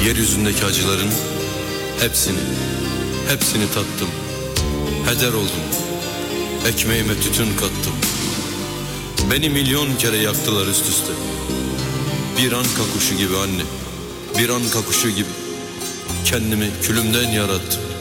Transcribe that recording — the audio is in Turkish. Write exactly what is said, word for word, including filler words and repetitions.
Yeryüzündeki acıların hepsini, hepsini tattım. Heder oldum, ekmeğime tütün kattım. Beni milyon kere yaktılar üst üste. Bir anka kuşu gibi anne, bir anka kuşu gibi kendimi külümden yarattım.